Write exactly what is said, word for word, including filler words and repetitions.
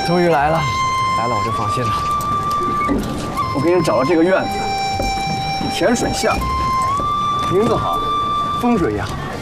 终于来了，来了我就放心了。 我给你找了这个院子，甜水巷，名字好，风水也好。